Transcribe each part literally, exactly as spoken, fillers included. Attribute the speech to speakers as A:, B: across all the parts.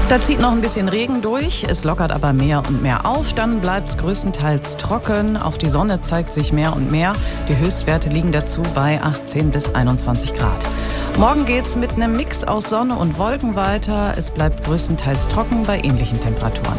A: Da zieht noch ein bisschen Regen durch, es lockert aber mehr und mehr auf. Dann bleibt es größtenteils trocken. Auch die Sonne zeigt sich mehr und mehr. Die Höchstwerte liegen dazu bei achtzehn bis einundzwanzig Grad. Morgen geht's mit einem Mix aus Sonne und Wolken weiter. Es bleibt größtenteils trocken bei ähnlichen Temperaturen.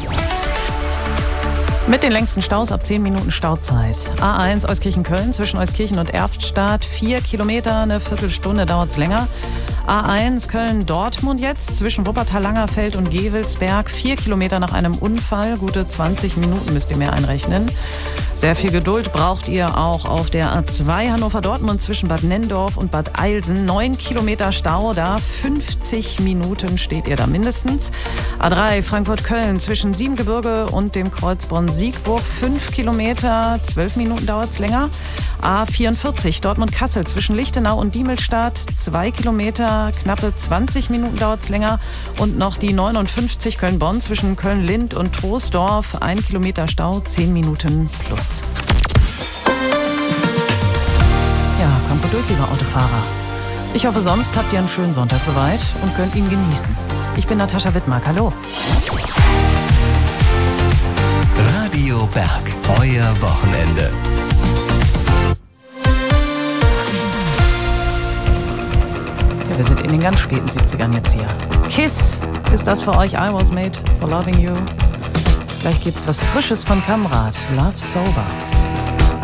A: Mit den längsten Staus ab zehn Minuten Stauzeit. A eins Euskirchen-Köln zwischen Euskirchen und Erftstadt. vier Kilometer, eine Viertelstunde dauert's länger. A eins Köln-Dortmund jetzt zwischen Wuppertal-Langerfeld und Gevelsberg. Vier Kilometer nach einem Unfall. Gute zwanzig Minuten müsst ihr mehr einrechnen. Sehr viel Geduld braucht ihr auch auf der A zwei Hannover-Dortmund zwischen Bad Nenndorf und Bad Eilsen. Neun Kilometer Stau, da fünfzig Minuten steht ihr da mindestens. A drei Frankfurt-Köln zwischen Siebengebirge und dem Kreuz Bonn-Siegburg. Fünf Kilometer, zwölf Minuten dauert's länger. A vierundvierzig Dortmund-Kassel zwischen Lichtenau und Diemelstadt. Zwei Kilometer, knappe zwanzig Minuten dauert's länger. Und noch die neunundfünfzig Köln-Bonn zwischen Köln-Lind und Troisdorf. Ein Kilometer Stau, zehn Minuten plus. Ja, kommt gut durch, liebe Autofahrer. Ich hoffe, sonst habt ihr einen schönen Sonntag soweit und könnt ihn genießen. Ich bin Natascha Wittmark, hallo.
B: Radio Berg, euer Wochenende.
A: Ja, wir sind in den ganz späten siebzigern jetzt hier. Kiss, ist das für euch? I was made for loving you. Gleich gibt's was Frisches von Kamrat. Love Sober.